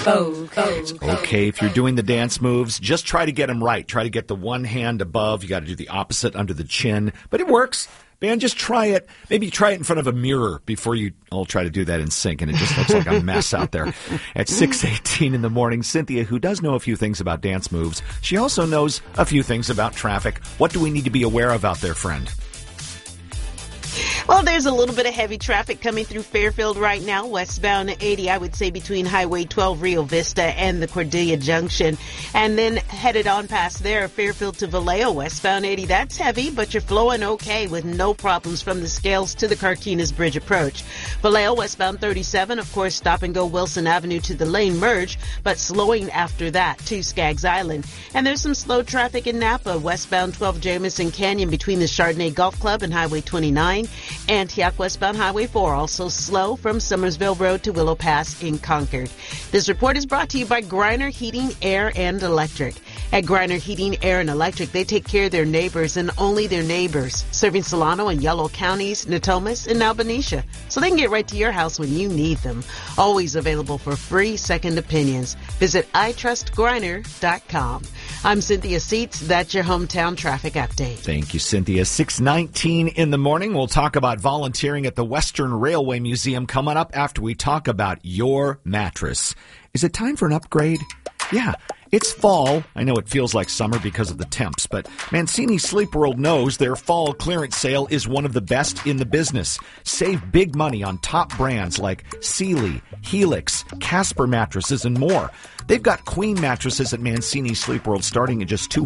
It's okay if you're doing the dance moves. Just try to get them right. Try to get the one hand above. You got to do the opposite under the chin. But it works. Man, just try it. Maybe try it in front of a mirror before you all try to do that in sync, and it just looks like a mess out there. At 6:18 in the morning, Cynthia, who does know a few things about dance moves, she also knows a few things about traffic. What do we need to be aware of out there, friend? Well, there's a little bit of heavy traffic coming through Fairfield right now, westbound 80, I would say between Highway 12 Rio Vista and the Cordelia Junction. And then headed on past there, Fairfield to Vallejo, westbound 80. That's heavy, but you're flowing okay with no problems from the Scales to the Carquinez Bridge approach. Vallejo, westbound 37, of course, stop and go Wilson Avenue to the lane merge, but slowing after that to Skaggs Island. And there's some slow traffic in Napa, westbound 12 Jamison Canyon between the Chardonnay Golf Club and Highway 29. Antioch westbound Highway 4 also slow from Summersville Road to Willow Pass in Concord. This report is brought to you by Griner Heating, Air, and Electric. At Griner Heating, Air, and Electric, they take care of their neighbors and only their neighbors, serving Solano and Yolo counties, Natomas, and now Benicia, so they can get right to your house when you need them. Always available for free second opinions. Visit itrustgriner.com. I'm Cynthia Seats. That's your hometown traffic update. Thank you, Cynthia. 6:19 in the morning. We'll talk about volunteering at the Western Railway Museum coming up after we talk about your mattress. Is it time for an upgrade? Yeah. It's fall. I know it feels like summer because of the temps, but Mancini Sleep World knows their fall clearance sale is one of the best in the business. Save big money on top brands like Sealy, Helix, Casper mattresses, and more. They've got queen mattresses at Mancini Sleep World starting at just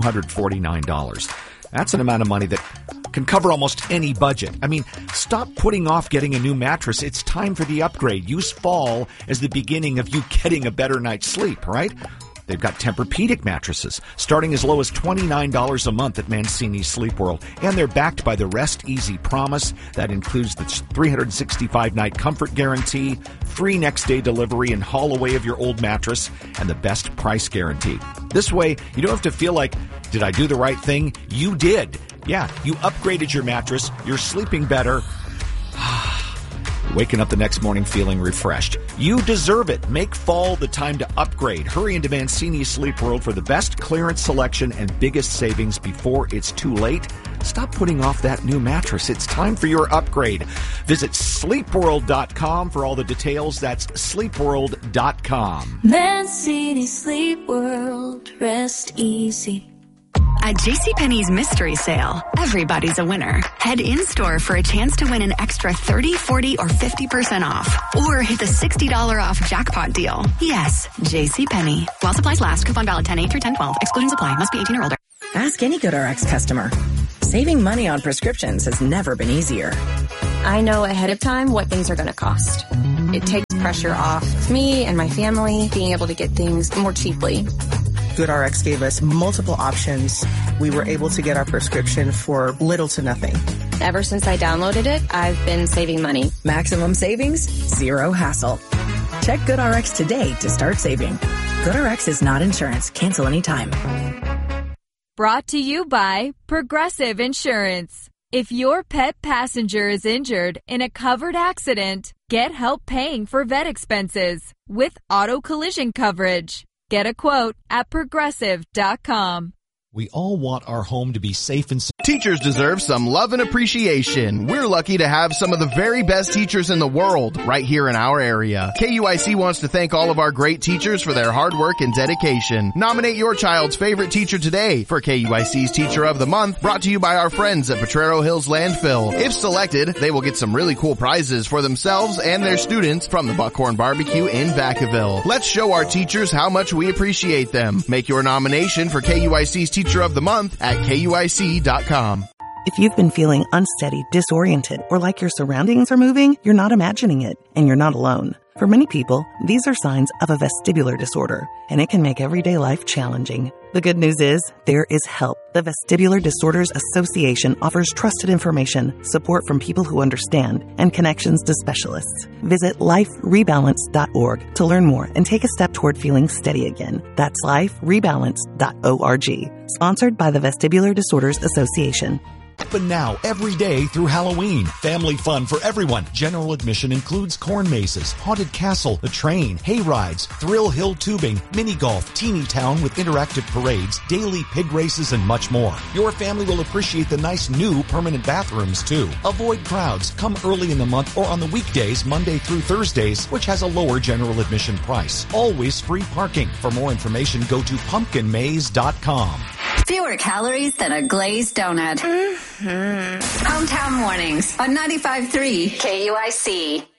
$249. That's an amount of money that can cover almost any budget. I mean, stop putting off getting a new mattress. It's time for the upgrade. Use fall as the beginning of you getting a better night's sleep, right? They've got Tempur-Pedic mattresses starting as low as $29 a month at Mancini Sleep World. And they're backed by the Rest Easy Promise. That includes the 365-night comfort guarantee, free next-day delivery and haul away of your old mattress, and the best price guarantee. This way, you don't have to feel like, did I do the right thing? You did. Yeah, you upgraded your mattress. You're sleeping better. Waking up the next morning feeling refreshed. You deserve it. Make fall the time to upgrade. Hurry into Mancini Sleep World for the best clearance selection and biggest savings before it's too late. Stop putting off that new mattress. It's time for your upgrade. Visit sleepworld.com for all the details. That's sleepworld.com. Mancini Sleep World. Rest easy. At JCPenney's Mystery Sale, everybody's a winner. Head in-store for a chance to win an extra 30, 40, or 50% off. Or hit the $60 off jackpot deal. Yes, JCPenney. While supplies last. Coupon valid 10/8 through 10/12. Excluding supply. Must be 18 or older. Ask any GoodRx customer. Saving money on prescriptions has never been easier. I know ahead of time what things are going to cost. It takes pressure off me and my family being able to get things more cheaply. GoodRx gave us multiple options. We were able to get our prescription for little to nothing. Ever since I downloaded it, I've been saving money. Maximum savings, zero hassle. Check GoodRx today to start saving. GoodRx is not insurance. Cancel anytime. Brought to you by Progressive Insurance. If your pet passenger is injured in a covered accident, get help paying for vet expenses with auto collision coverage. Get a quote at Progressive.com. We all want our home to be safe and secure. Teachers deserve some love and appreciation. We're lucky to have some of the very best teachers in the world right here in our area. KUIC wants to thank all of our great teachers for their hard work and dedication. Nominate your child's favorite teacher today for KUIC's Teacher of the Month, brought to you by our friends at Potrero Hills Landfill. If selected, they will get some really cool prizes for themselves and their students from the Buckhorn Barbecue in Vacaville. Let's show our teachers how much we appreciate them. Make your nomination for KUIC's Teacher of the Month at KUIC.com. If you've been feeling unsteady, disoriented, or like your surroundings are moving, you're not imagining it, and you're not alone. For many people, these are signs of a vestibular disorder, and it can make everyday life challenging. The good news is, there is help. The Vestibular Disorders Association offers trusted information, support from people who understand, and connections to specialists. Visit liferebalance.org to learn more and take a step toward feeling steady again. That's liferebalance.org. Sponsored by the Vestibular Disorders Association. Open now every day through Halloween. Family fun for everyone. General admission includes corn mazes, haunted castle, a train, hay rides, thrill hill tubing, mini golf, teeny town with interactive parades, daily pig races, and much more. Your family will appreciate the nice new permanent bathrooms too. Avoid crowds. Come early in the month or on the weekdays, Monday through Thursdays, which has a lower general admission price. Always free parking. For more information, go to pumpkinmaze.com. Fewer calories than a glazed donut. Hometown Mornings on 95.3 KUIC.